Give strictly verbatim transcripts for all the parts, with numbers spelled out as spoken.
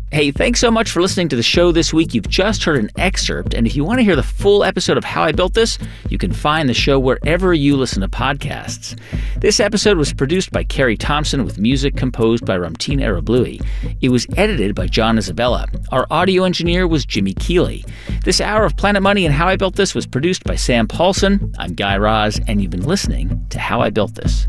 Hey, thanks so much for listening to the show this week. You've just heard an excerpt, and if you want to hear the full episode of How I Built This, you can find the show wherever you listen to podcasts. This episode was produced by Carrie Thompson with music composed by Ramtin Arablouei. It was edited by John Isabella. Our audio engineer was Jimmy Keeley. This hour of Planet Money and How I Built This was produced by Sam Paulson. I'm Guy Raz, and you've been listening to How I Built This.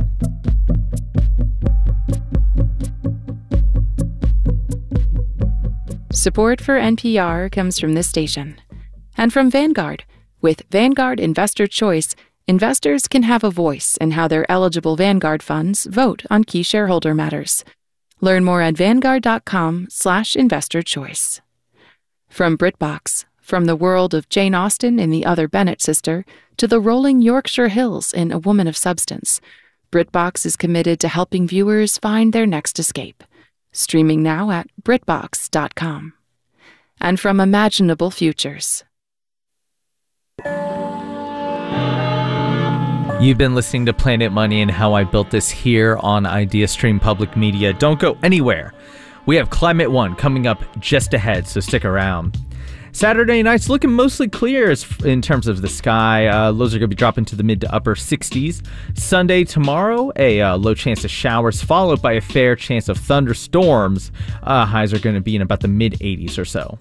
Support for N P R comes from this station and from Vanguard. With Vanguard Investor Choice, investors can have a voice in how their eligible Vanguard funds vote on key shareholder matters. Learn more at vanguard.com slash investor choice. From BritBox, from the world of Jane Austen in The Other Bennet Sister to the rolling Yorkshire Hills in A Woman of Substance, BritBox is committed to helping viewers find their next escape. Streaming now at britbox dot com. And from Imaginable Futures. You've been listening to Planet Money and How I Built This here on IdeaStream Public Media. Don't go anywhere. We have Climate One coming up just ahead, so stick around. Saturday night's looking mostly clear in terms of the sky. Uh, lows are going to be dropping to the mid to upper sixties. Sunday, tomorrow, a uh, low chance of showers followed by a fair chance of thunderstorms. Uh, highs are going to be in about the mid eighties or so.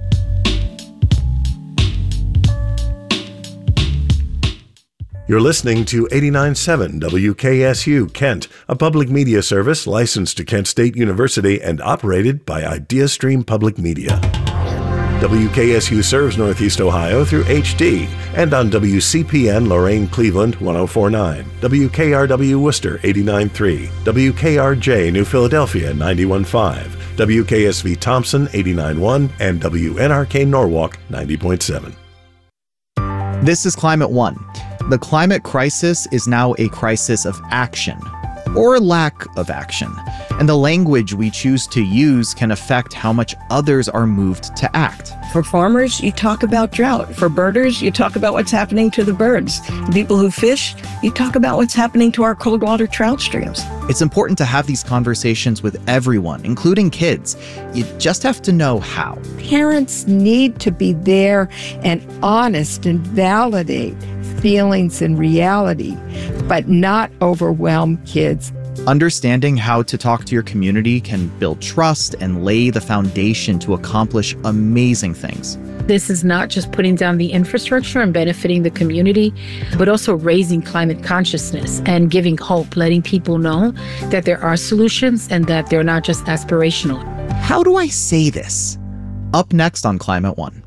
You're listening to eighty-nine point seven W K S U Kent, a public media service licensed to Kent State University and operated by IdeaStream Public Media. W K S U serves Northeast Ohio through H D and on W C P N Lorain Cleveland one oh four point nine, W K R W Worcester eighty-nine point three, W K R J New Philadelphia ninety-one point five, W K S V Thompson eighty-nine point one, and W N R K Norwalk ninety point seven. This is Climate One. The climate crisis is now a crisis of action, or lack of action, and the language we choose to use can affect how much others are moved to act. For farmers, you talk about drought. For birders, you talk about what's happening to the birds. People who fish, you talk about what's happening to our cold water trout streams. It's important to have these conversations with everyone, including kids. You just have to know how. Parents need to be there and honest and validate feelings and reality, but not overwhelm kids. Understanding how to talk to your community can build trust and lay the foundation to accomplish amazing things. This is not just putting down the infrastructure and benefiting the community, but also raising climate consciousness and giving hope, letting people know that there are solutions and that they're not just aspirational. How do I say this? Up next on Climate One.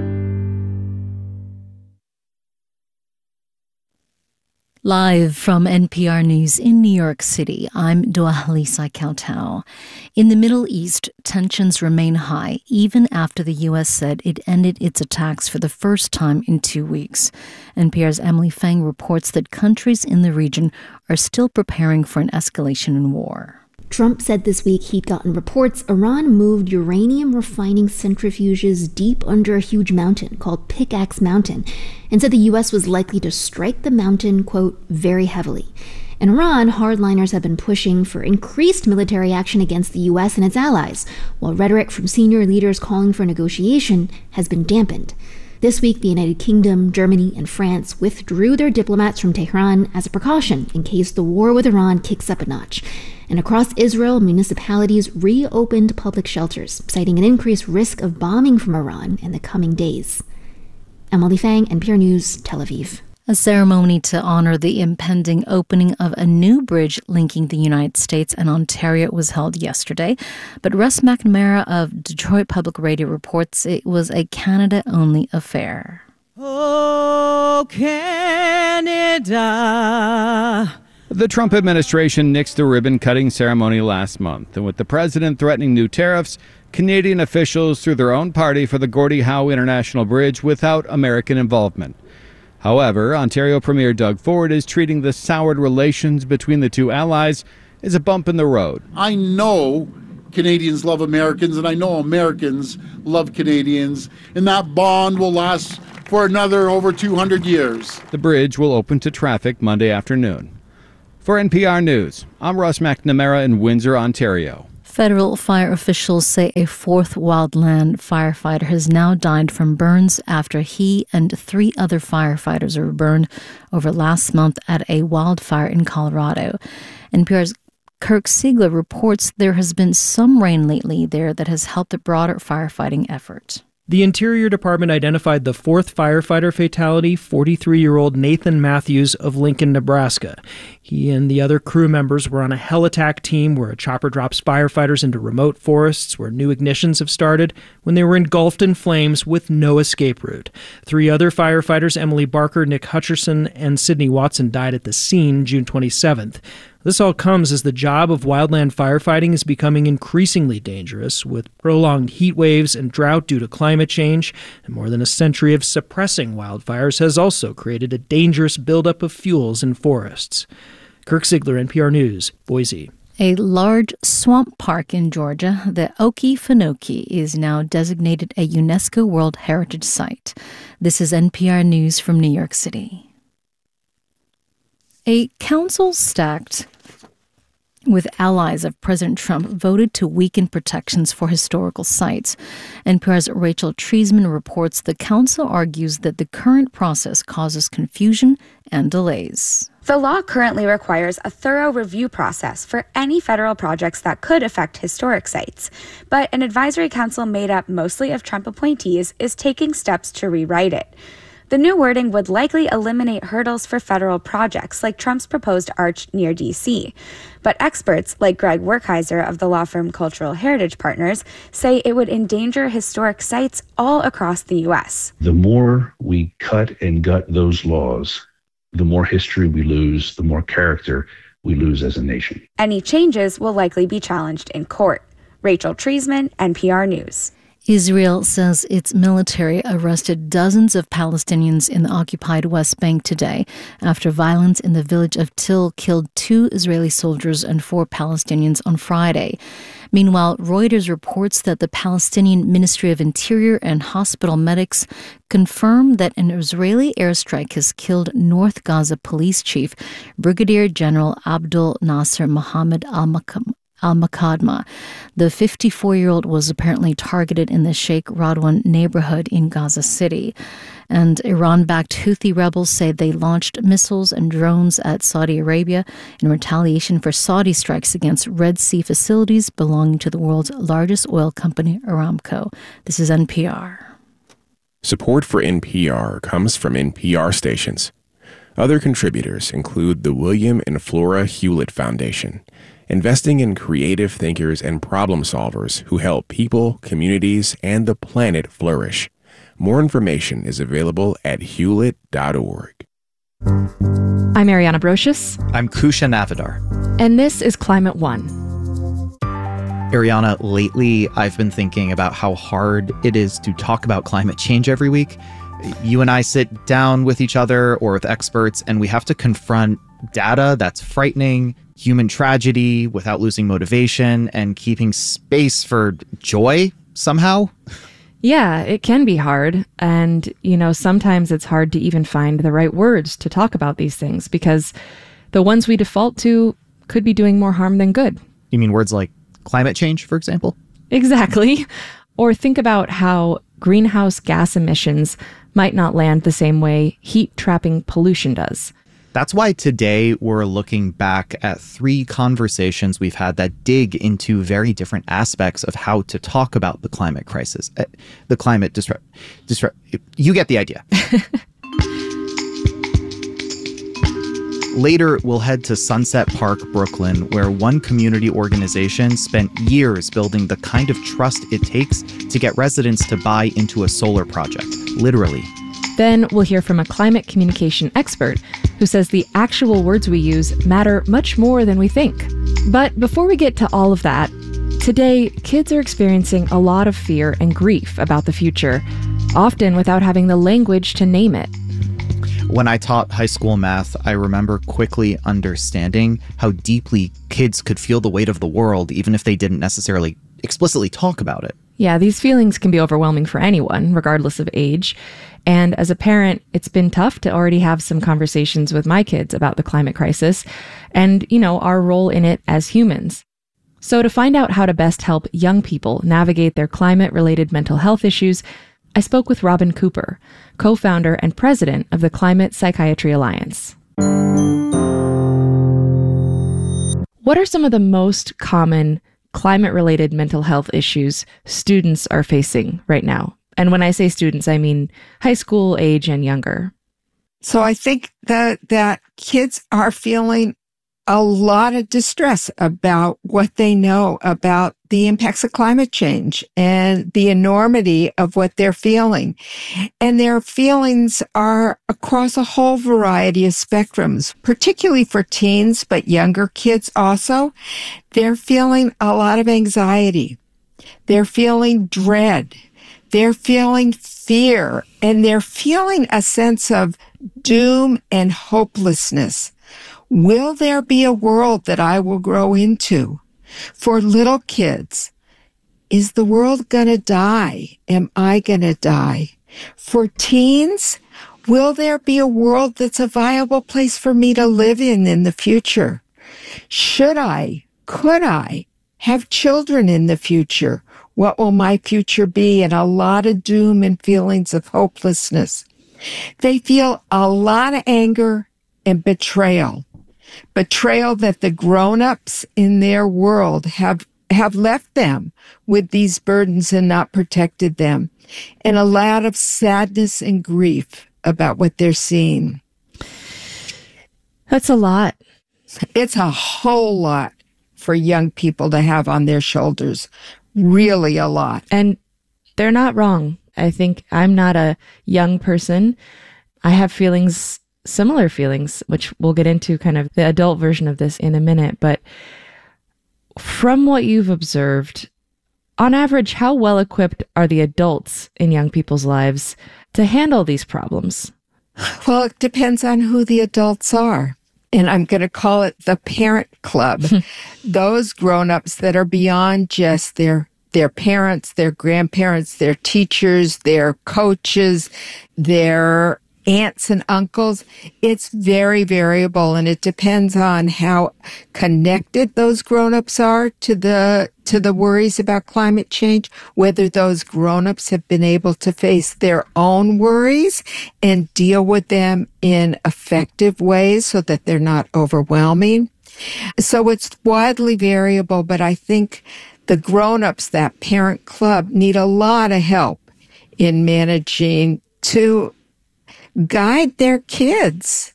Live from N P R News in New York City, I'm Dua-Halisa Kautau. In the Middle East, tensions remain high, even after the U S said it ended its attacks for the first time in two weeks. N P R's Emily Feng reports that countries in the region are still preparing for an escalation in war. Trump said this week he'd gotten reports Iran moved uranium refining centrifuges deep under a huge mountain called Pickaxe Mountain, and said the U S was likely to strike the mountain, quote, very heavily. In Iran, hardliners have been pushing for increased military action against the U S and its allies, while rhetoric from senior leaders calling for negotiation has been dampened. This week, the United Kingdom, Germany, and France withdrew their diplomats from Tehran as a precaution in case the war with Iran kicks up a notch. And across Israel, municipalities reopened public shelters, citing an increased risk of bombing from Iran in the coming days. Emily Feng, N P R News, Tel Aviv. A ceremony to honor the impending opening of a new bridge linking the United States and Ontario was held yesterday. But Russ McNamara of Detroit Public Radio reports it was a Canada-only affair. Oh, Canada. The Trump administration nixed the ribbon-cutting ceremony last month, and with the president threatening new tariffs, Canadian officials threw their own party for the Gordie Howe International Bridge without American involvement. However, Ontario Premier Doug Ford is treating the soured relations between the two allies as a bump in the road. I know Canadians love Americans, and I know Americans love Canadians, and that bond will last for another over two hundred years. The bridge will open to traffic Monday afternoon. For N P R News, I'm Russ McNamara in Windsor, Ontario. Federal fire officials say a fourth wildland firefighter has now died from burns after he and three other firefighters were burned over last month at a wildfire in Colorado. N P R's Kirk Siegler reports there has been some rain lately there that has helped the broader firefighting effort. The Interior Department identified the fourth firefighter fatality, forty-three-year-old Nathan Matthews of Lincoln, Nebraska. He and the other crew members were on a hell attack team where a chopper drops firefighters into remote forests where new ignitions have started when they were engulfed in flames with no escape route. Three other firefighters, Emily Barker, Nick Hutcherson, and Sidney Watson, died at the scene June twenty-seventh. This all comes as the job of wildland firefighting is becoming increasingly dangerous, with prolonged heat waves and drought due to climate change, and more than a century of suppressing wildfires has also created a dangerous buildup of fuels in forests. Kirk Siegler, N P R News, Boise. A large swamp park in Georgia, the Okefenokee, is now designated a UNESCO World Heritage Site. This is N P R News from New York City. A council stacked with allies of President Trump voted to weaken protections for historical sites. N P R's Rachel Treisman reports the council argues that the current process causes confusion and delays. The law currently requires a thorough review process for any federal projects that could affect historic sites. But an advisory council made up mostly of Trump appointees is taking steps to rewrite it. The new wording would likely eliminate hurdles for federal projects like Trump's proposed arch near D C. But experts like Greg Werkheiser of the law firm Cultural Heritage Partners say it would endanger historic sites all across the U S. The more we cut and gut those laws, the more history we lose, the more character we lose as a nation. Any changes will likely be challenged in court. Rachel Treisman, N P R News. Israel says its military arrested dozens of Palestinians in the occupied West Bank today after violence in the village of Til killed two Israeli soldiers and four Palestinians on Friday. Meanwhile, Reuters reports that the Palestinian Ministry of Interior and hospital medics confirmed that an Israeli airstrike has killed North Gaza police chief Brigadier General Abdul Nasser Mohammed al-Makam. Al-Makadma. The fifty-four-year-old was apparently targeted in the Sheikh Radwan neighborhood in Gaza City. And Iran-backed Houthi rebels say they launched missiles and drones at Saudi Arabia in retaliation for Saudi strikes against Red Sea facilities belonging to the world's largest oil company, Aramco. This is N P R. Support for N P R comes from N P R stations. Other contributors include the William and Flora Hewlett Foundation, investing in creative thinkers and problem solvers who help people, communities, and the planet flourish. More information is available at hewlett dot org. I'm Ariana Brocious. I'm Kusha Navidar. And this is Climate One. Ariana, lately I've been thinking about how hard it is to talk about climate change every week. You and I sit down with each other or with experts, and we have to confront data that's frightening, human tragedy without losing motivation, and keeping space for joy somehow. Yeah, it can be hard. And, you know, sometimes it's hard to even find the right words to talk about these things because the ones we default to could be doing more harm than good. You mean words like climate change, for example? Exactly. Or think about how greenhouse gas emissions might not land the same way heat-trapping pollution does. That's why today we're looking back at three conversations we've had that dig into very different aspects of how to talk about the climate crisis, uh, the climate disrupt. Disrupt. You get the idea. Later, we'll head to Sunset Park, Brooklyn, where one community organization spent years building the kind of trust it takes to get residents to buy into a solar project, literally. Then we'll hear from a climate communication expert who says the actual words we use matter much more than we think. But before we get to all of that, today, kids are experiencing a lot of fear and grief about the future, often without having the language to name it. When I taught high school math, I remember quickly understanding how deeply kids could feel the weight of the world, even if they didn't necessarily explicitly talk about it. Yeah, these feelings can be overwhelming for anyone, regardless of age. And as a parent, it's been tough to already have some conversations with my kids about the climate crisis and, you know, our role in it as humans. So to find out how to best help young people navigate their climate-related mental health issues, I spoke with Robin Cooper, co-founder and president of the Climate Psychiatry Alliance. What are some of the most common climate-related mental health issues students are facing right now? And when I say students, I mean high school age and younger. So I think that, that kids are feeling a lot of distress about what they know about the impacts of climate change and the enormity of what they're feeling. And their feelings are across a whole variety of spectrums, particularly for teens, but younger kids also. They're feeling a lot of anxiety. They're feeling dread. They're feeling fear, and they're feeling a sense of doom and hopelessness. Will there be a world that I will grow into? For little kids, is the world going to die? Am I going to die? For teens, will there be a world that's a viable place for me to live in in the future? Should I, could I have children in the future? What will my future be? And a lot of doom and feelings of hopelessness. They feel a lot of anger and betrayal. Betrayal that the grown-ups in their world have, have left them with these burdens and not protected them. And a lot of sadness and grief about what they're seeing. That's a lot. It's a whole lot for young people to have on their shoulders. Really a lot. And they're not wrong. I think I'm not a young person. I have feelings, similar feelings, which we'll get into kind of the adult version of this in a minute. But from what you've observed, on average, how well equipped are the adults in young people's lives to handle these problems? Well, it depends on who the adults are. And I'm going to call it the parent club. Those grown-ups that are beyond just their their parents, their grandparents, their teachers, their coaches, their aunts and uncles. It's very variable, and it depends on how connected those grown-ups are to the to the worries about climate change, whether those grown-ups have been able to face their own worries and deal with them in effective ways so that they're not overwhelming. So it's widely variable, but I think the grown-ups, that parent club, need a lot of help in managing to guide their kids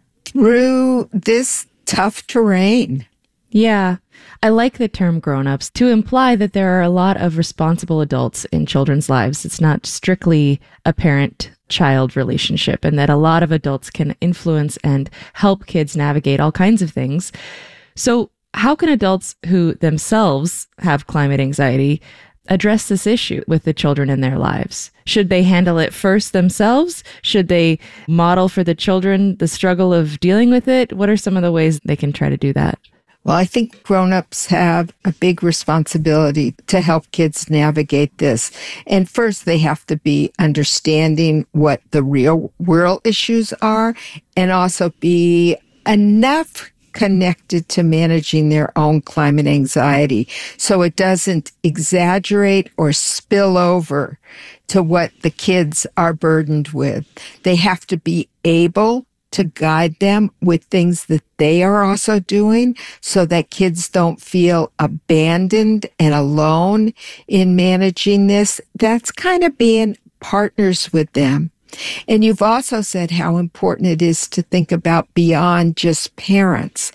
through this tough terrain. Yeah, I like the term grown-ups to imply that there are a lot of responsible adults in children's lives. It's not strictly a parent-child relationship, and that a lot of adults can influence and help kids navigate all kinds of things. So how can adults who themselves have climate anxiety address this issue with the children in their lives? Should they handle it first themselves? Should they model for the children the struggle of dealing with it? What are some of the ways they can try to do that? Well, I think grown-ups have a big responsibility to help kids navigate this. And first, they have to be understanding what the real world issues are, and also be enough connected to managing their own climate anxiety so it doesn't exaggerate or spill over to what the kids are burdened with. They have to be able to guide them with things that they are also doing so that kids don't feel abandoned and alone in managing this. That's kind of being partners with them. And you've also said how important it is to think about beyond just parents.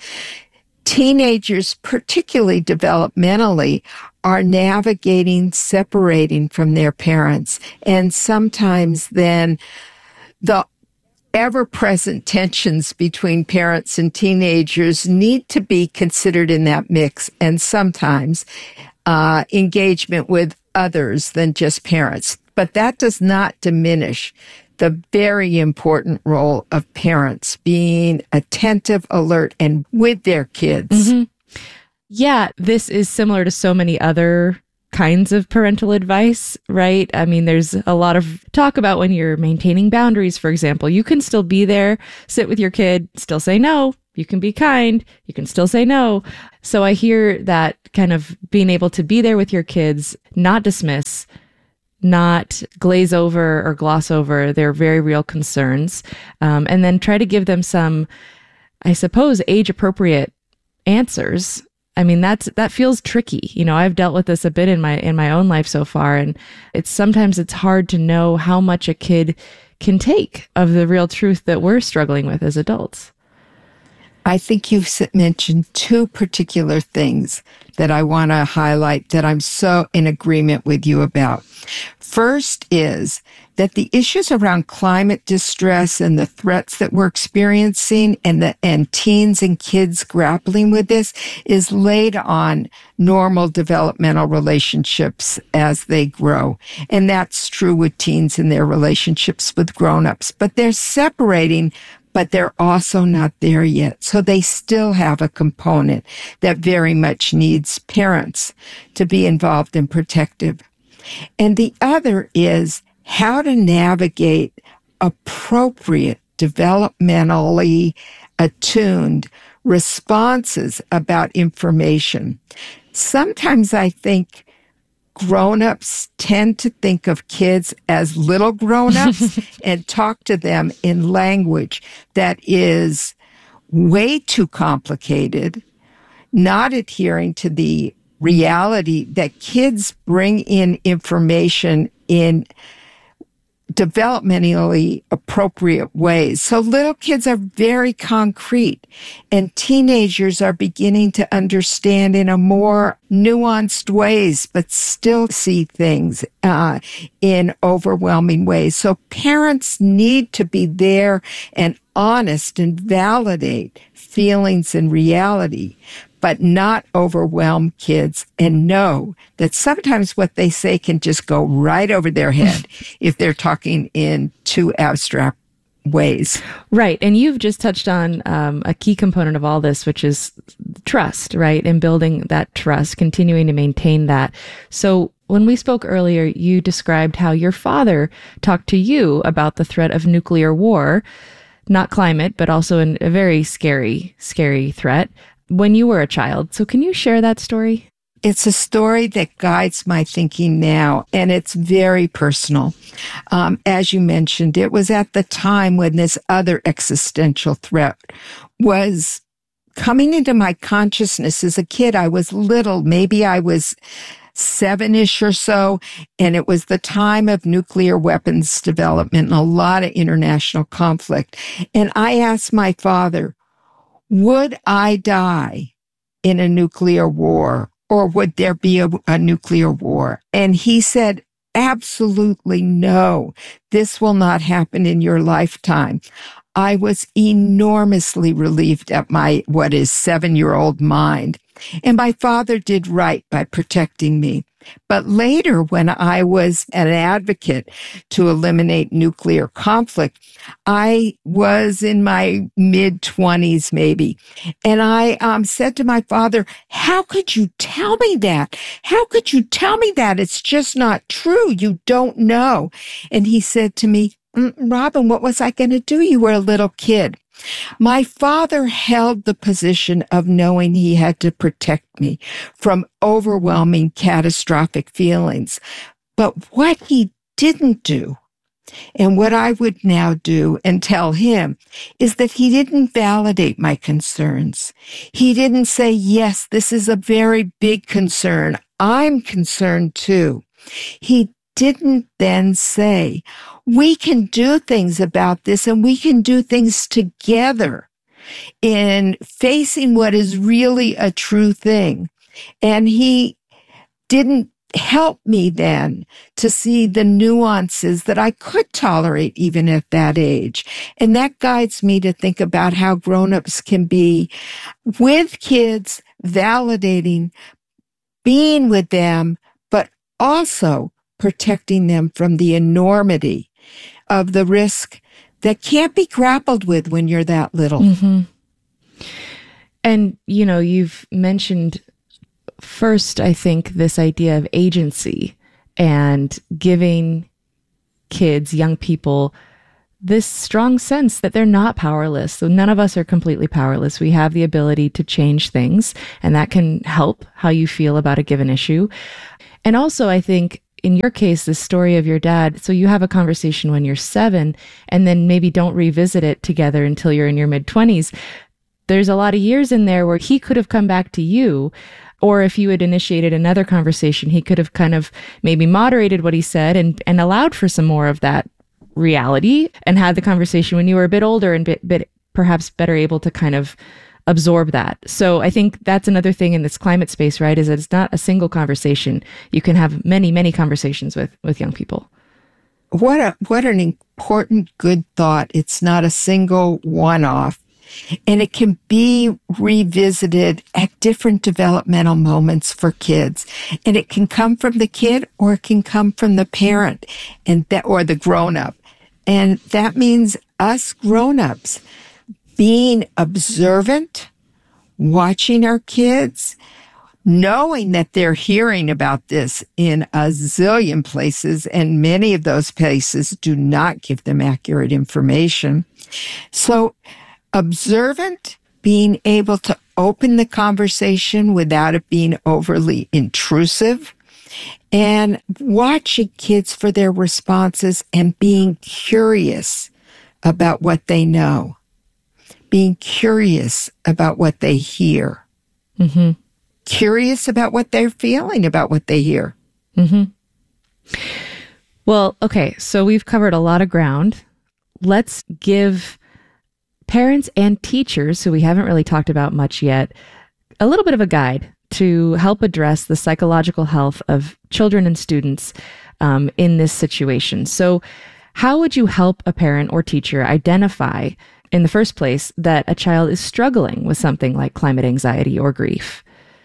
Teenagers, particularly developmentally, are navigating separating from their parents. And sometimes then the ever-present tensions between parents and teenagers need to be considered in that mix, and sometimes uh, engagement with others than just parents. But that does not diminish the very important role of parents being attentive, alert, and with their kids. Mm-hmm. Yeah, this is similar to so many other kinds of parental advice, right? I mean, there's a lot of talk about when you're maintaining boundaries, for example. You can still be there, sit with your kid, still say no. You can be kind. You can still say no. So I hear that kind of being able to be there with your kids, not dismiss, not glaze over or gloss over their very real concerns, um, and then try to give them some, I suppose, age-appropriate answers. I mean, that's that feels tricky. You know, I've dealt with this a bit in my in my own life so far, and it's sometimes it's hard to know how much a kid can take of the real truth that we're struggling with as adults. I think you've mentioned two particular things that I want to highlight that I'm so in agreement with you about. First is that the issues around climate distress and the threats that we're experiencing and the and teens and kids grappling with this is laid on normal developmental relationships as they grow. And that's true with teens and their relationships with grown-ups. But they're separating, but they're also not there yet. So they still have a component that very much needs parents to be involved and protective. And the other is how to navigate appropriate, developmentally attuned responses about information. Sometimes I think grown-ups tend to think of kids as little grown-ups and talk to them in language that is way too complicated, not adhering to the reality that kids bring in information in developmentally appropriate ways. So little kids are very concrete, and teenagers are beginning to understand in a more nuanced ways, but still see things uh, in overwhelming ways. So parents need to be there and honest and validate feelings and reality, but not overwhelm kids, and know that sometimes what they say can just go right over their head if they're talking in too abstract ways. Right. And you've just touched on um, a key component of all this, which is trust, right? And building that trust, continuing to maintain that. So when we spoke earlier, you described how your father talked to you about the threat of nuclear war, not climate, but also an, a very scary, scary threat when you were a child. So can you share that story? It's a story that guides my thinking now, and it's very personal. Um, as you mentioned, it was at the time when this other existential threat was coming into my consciousness. As a kid, I was little, maybe I was seven-ish or so, and it was the time of nuclear weapons development and a lot of international conflict. And I asked my father, would I die in a nuclear war, or would there be a, a nuclear war? And he said, absolutely no. This will not happen in your lifetime. I was enormously relieved at my, what is seven-year-old mind. And my father did right by protecting me. But later, when I was an advocate to eliminate nuclear conflict, I was in my mid-twenties maybe. And I um, said to my father, how could you tell me that? How could you tell me that? It's just not true. You don't know. And he said to me, mm, Robin, what was I going to do? You were a little kid. My father held the position of knowing he had to protect me from overwhelming catastrophic feelings. But what he didn't do, and what I would now do and tell him, is that he didn't validate my concerns. He didn't say, yes, this is a very big concern. I'm concerned too. He didn't then say, we can do things about this, and we can do things together in facing what is really a true thing. And he didn't help me then to see the nuances that I could tolerate even at that age. And that guides me to think about how grown-ups can be with kids, validating, being with them, but also protecting them from the enormity of the risk that can't be grappled with when you're that little. Mm-hmm. And, you know, you've mentioned first, I think, this idea of agency and giving kids, young people, this strong sense that they're not powerless. So none of us are completely powerless. We have the ability to change things, and that can help how you feel about a given issue. And also, I think in your case, the story of your dad, so you have a conversation when you're seven and then maybe don't revisit it together until you're in your mid-twenties. There's a lot of years in there where he could have come back to you, or if you had initiated another conversation, he could have kind of maybe moderated what he said and, and allowed for some more of that reality and had the conversation when you were a bit older and bit, bit perhaps better able to kind of absorb that. So I think that's another thing in this climate space, right? Is that it's not a single conversation. You can have many, many conversations with, with young people. What a, what an important, good thought. It's not a single one-off. And it can be revisited at different developmental moments for kids. And it can come from the kid or it can come from the parent and that, or the grown-up. And that means us grown-ups being observant, watching our kids, knowing that they're hearing about this in a zillion places, and many of those places do not give them accurate information. So observant, being able to open the conversation without it being overly intrusive, and watching kids for their responses and being curious about what they know, being curious about what they hear, mm-hmm. curious about what they're feeling about what they hear. Mm-hmm. Well, okay, so we've covered a lot of ground. Let's give parents and teachers, who we haven't really talked about much yet, a little bit of a guide to help address the psychological health of children and students um, in this situation. So how would you help a parent or teacher identify, in the first place, that a child is struggling with something like climate anxiety or grief?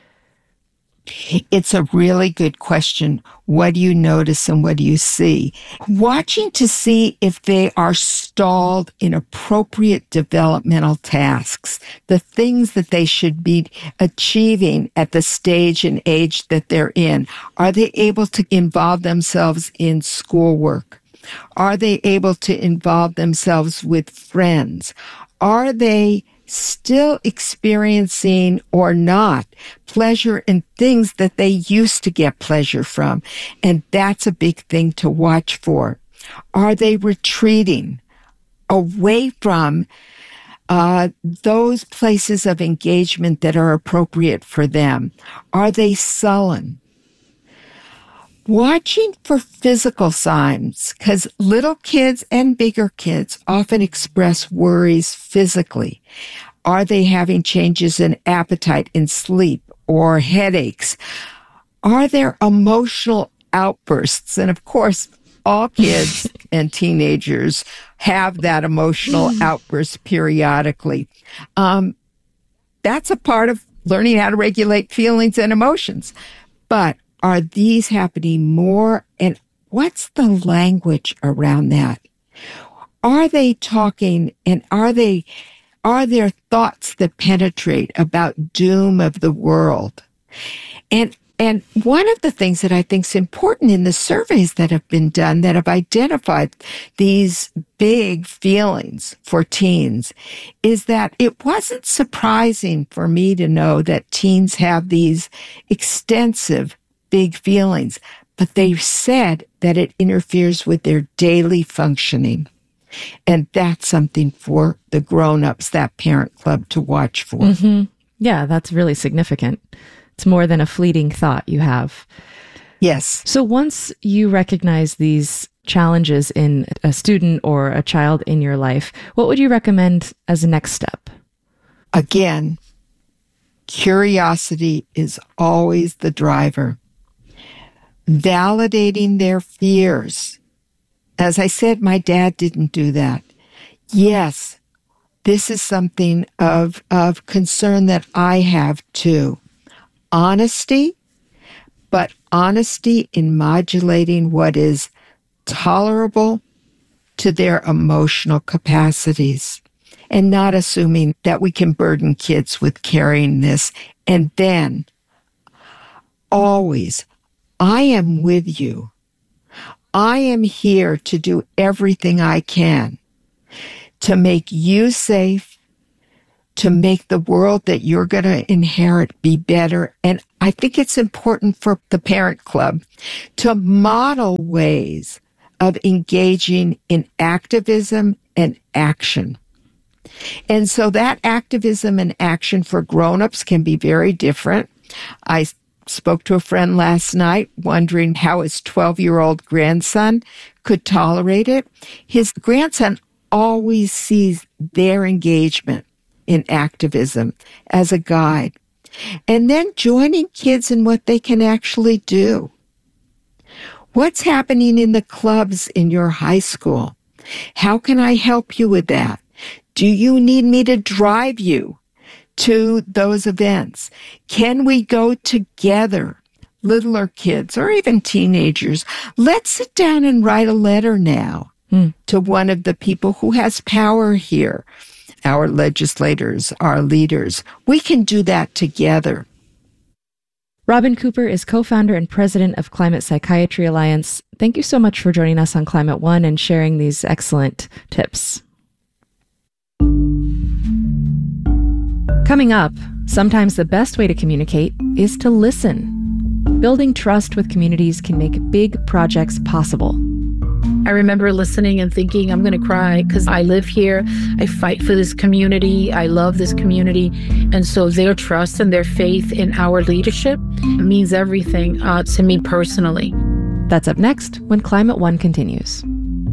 It's a really good question. What do you notice and what do you see? Watching to see if they are stalled in appropriate developmental tasks, the things that they should be achieving at the stage and age that they're in. Are they able to involve themselves in schoolwork? Are they able to involve themselves with friends? Are they still experiencing or not pleasure in things that they used to get pleasure from? And that's a big thing to watch for. Are they retreating away from uh, those places of engagement that are appropriate for them? Are they sullen? Watching for physical signs, because little kids and bigger kids often express worries physically. Are they having changes in appetite, in sleep, or headaches? Are there emotional outbursts? And of course, all kids and teenagers have that emotional outburst periodically. Um, that's a part of learning how to regulate feelings and emotions. But are these happening more? And what's the language around that? Are they talking and are they, are there thoughts that penetrate about doom of the world? And, and one of the things that I think is important in the surveys that have been done that have identified these big feelings for teens is that it wasn't surprising for me to know that teens have these extensive big feelings, but they said that it interferes with their daily functioning. And that's something for the grown-ups, that parent club, to watch for. Mm-hmm. Yeah, that's really significant. It's more than a fleeting thought you have. Yes. So once you recognize these challenges in a student or a child in your life, what would you recommend as a next step? Again, curiosity is always the driver. Validating their fears. As I said, my dad didn't do that. Yes, this is something of, of concern that I have too. Honesty, but honesty in modulating what is tolerable to their emotional capacities, and not assuming that we can burden kids with carrying this. And then, always, I am with you. I am here to do everything I can to make you safe, to make the world that you're going to inherit be better. And I think it's important for the Parent Club to model ways of engaging in activism and action. And so that activism and action for grown-ups can be very different. I spoke to a friend last night wondering how his twelve-year-old grandson could tolerate it. His grandson always sees their engagement in activism as a guide. And then joining kids in what they can actually do. What's happening in the clubs in your high school? How can I help you with that? Do you need me to drive you to those events? Can we go together, littler kids or even teenagers? Let's sit down and write a letter now mm. to one of the people who has power here, our legislators, our leaders. We can do that together. Robin Cooper is co-founder and president of Climate Psychiatry Alliance. Thank you so much for joining us on Climate One and sharing these excellent tips. Coming up, sometimes the best way to communicate is to listen. Building trust with communities can make big projects possible. I remember listening and thinking, I'm going to cry because I live here. I fight for this community. I love this community. And so their trust and their faith in our leadership means everything uh, to me personally. That's up next when Climate One continues.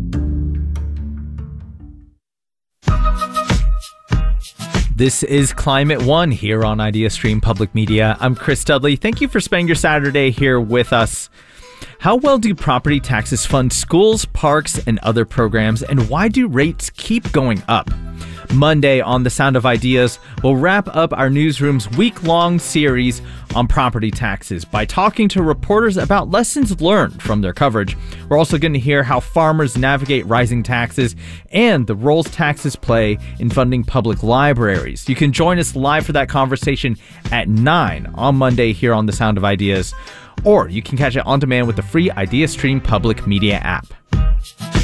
This is Climate One here on IdeaStream Public Media. I'm Chris Dudley. Thank you for spending your Saturday here with us. How well do property taxes fund schools, parks, and other programs, and why do rates keep going up? Monday on The Sound of Ideas, we'll wrap up our newsroom's week-long series on property taxes by talking to reporters about lessons learned from their coverage. We're also going to hear how farmers navigate rising taxes and the roles taxes play in funding public libraries. You can join us live for that conversation at nine on Monday here on The Sound of Ideas, or you can catch it on demand with the free IdeaStream Public Media app.